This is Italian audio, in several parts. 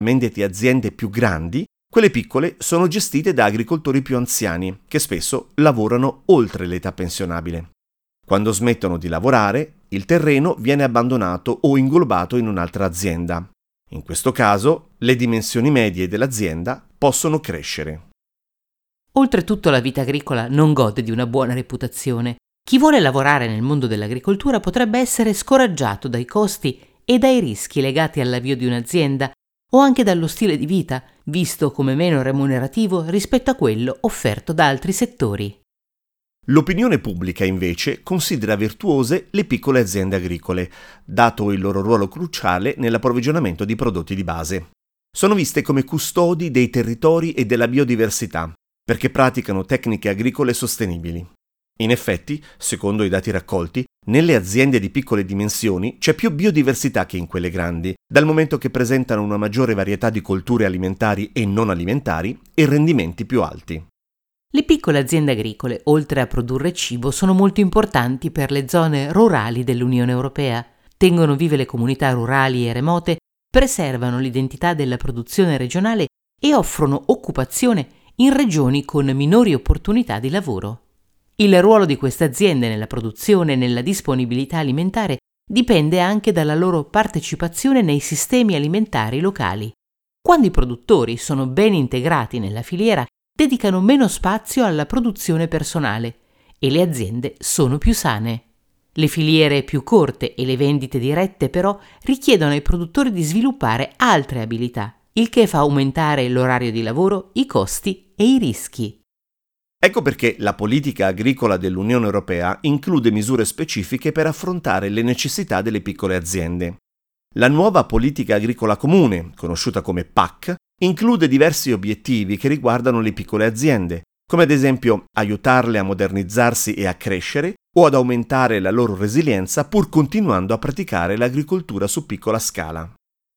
mentre aziende più grandi, quelle piccole sono gestite da agricoltori più anziani, che spesso lavorano oltre l'età pensionabile. Quando smettono di lavorare, il terreno viene abbandonato o inglobato in un'altra azienda. In questo caso, le dimensioni medie dell'azienda possono crescere. Oltretutto la vita agricola non gode di una buona reputazione. Chi vuole lavorare nel mondo dell'agricoltura potrebbe essere scoraggiato dai costi e dai rischi legati all'avvio di un'azienda o anche dallo stile di vita, visto come meno remunerativo rispetto a quello offerto da altri settori. L'opinione pubblica, invece, considera virtuose le piccole aziende agricole, dato il loro ruolo cruciale nell'approvvigionamento di prodotti di base. Sono viste come custodi dei territori e della biodiversità, perché praticano tecniche agricole sostenibili. In effetti, secondo i dati raccolti, nelle aziende di piccole dimensioni c'è più biodiversità che in quelle grandi, dal momento che presentano una maggiore varietà di colture alimentari e non alimentari e rendimenti più alti. Le piccole aziende agricole, oltre a produrre cibo, sono molto importanti per le zone rurali dell'Unione Europea. Tengono vive le comunità rurali e remote, preservano l'identità della produzione regionale e offrono occupazione in regioni con minori opportunità di lavoro. Il ruolo di queste aziende nella produzione e nella disponibilità alimentare dipende anche dalla loro partecipazione nei sistemi alimentari locali. Quando i produttori sono ben integrati nella filiera, dedicano meno spazio alla produzione personale e le aziende sono più sane. Le filiere più corte e le vendite dirette però richiedono ai produttori di sviluppare altre abilità, il che fa aumentare l'orario di lavoro, i costi e i rischi. Ecco perché la politica agricola dell'Unione Europea include misure specifiche per affrontare le necessità delle piccole aziende. La nuova politica agricola comune, conosciuta come PAC, include diversi obiettivi che riguardano le piccole aziende, come ad esempio aiutarle a modernizzarsi e a crescere o ad aumentare la loro resilienza pur continuando a praticare l'agricoltura su piccola scala.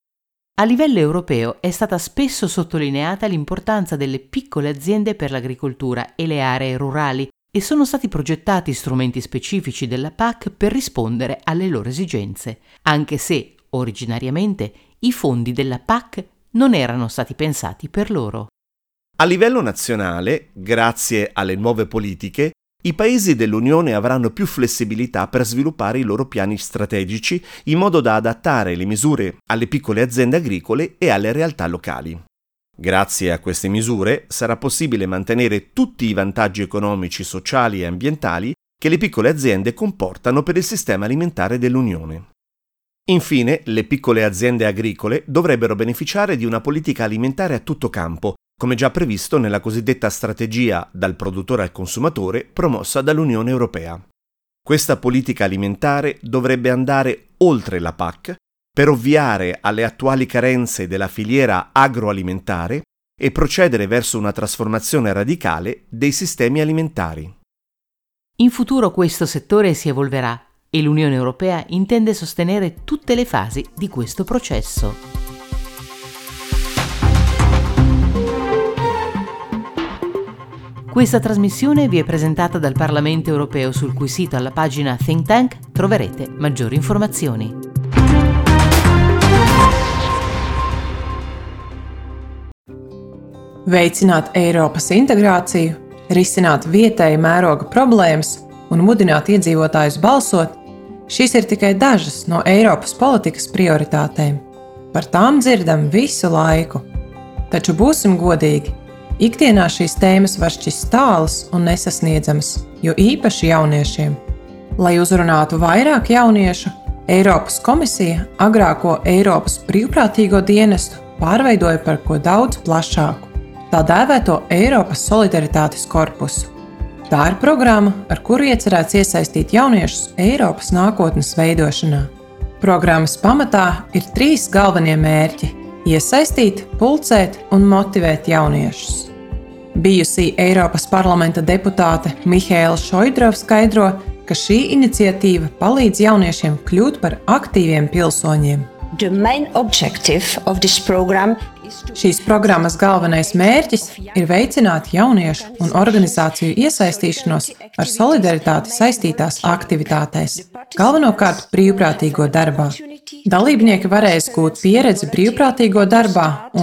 A livello europeo è stata spesso sottolineata l'importanza delle piccole aziende per l'agricoltura e le aree rurali e sono stati progettati strumenti specifici della PAC per rispondere alle loro esigenze, anche se originariamente i fondi della PAC non erano stati pensati per loro. A livello nazionale, grazie alle nuove politiche, i paesi dell'Unione avranno più flessibilità per sviluppare i loro piani strategici in modo da adattare le misure alle piccole aziende agricole e alle realtà locali. Grazie a queste misure sarà possibile mantenere tutti i vantaggi economici, sociali e ambientali che le piccole aziende comportano per il sistema alimentare dell'Unione. Infine, le piccole aziende agricole dovrebbero beneficiare di una politica alimentare a tutto campo, come già previsto nella cosiddetta strategia dal produttore al consumatore promossa dall'Unione Europea. Questa politica alimentare dovrebbe andare oltre la PAC per ovviare alle attuali carenze della filiera agroalimentare e procedere verso una trasformazione radicale dei sistemi alimentari. In futuro questo settore si evolverà e l'Unione Europea intende sostenere tutte le fasi di questo processo. Questa trasmissione vi è presentata dal Parlamento Europeo, sul cui sito alla pagina Think Tank troverete maggiori informazioni. Veicināt Eiropas integrāciju, risināt vietēja mēroga problēmas un mudināt iedzīvotājus balsot, šīs ir tikai dažas no Eiropas politikas prioritātēm. Par tām dzirdam visu laiku. Taču būsim godīgi, ikdienā šīs tēmas var šķist tālas un nesasniedzamas, jo īpaši jauniešiem. Lai uzrunātu vairāk jauniešu, Eiropas komisija agrāko Eiropas brīvprātīgo dienestu pārveidoja par ko daudz plašāku, tā dēvēto Eiropas solidaritātes korpusu. Tā ir programma, ar kuru iecerēts iesaistīt jauniešus Eiropas nākotnes veidošanā. Programmas pamatā ir 3 galvenie mērķi – iesaistīt, pulcēt un motivēt jauniešus. Bijusī Eiropas parlamenta deputāte Mihaela Šoidrova skaidro, ka šī iniciatīva palīdz jauniešiem kļūt par aktīviem pilsoņiem. The main objective of this program Šīs programmas galvenais mērķis ir veicināt jauniešu un organizāciju iesaistīšanos ar solidaritāti saistītās aktivitātēs, galvenokārt brīvprātīgo darbā. Dalībnieki varēs gūt pieredzi brīvprātīgo darbā un